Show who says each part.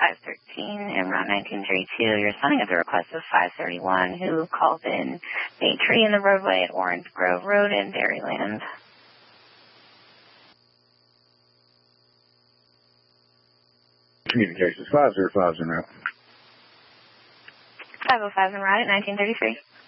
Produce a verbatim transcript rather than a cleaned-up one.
Speaker 1: five thirteen and Route nineteen thirty-two. You're responding at the request of five thirty-one, who called in a tree in the roadway at Orange Grove Road in Dairyland.
Speaker 2: Communications five zero five en route.
Speaker 1: five oh five en route at nineteen thirty-three.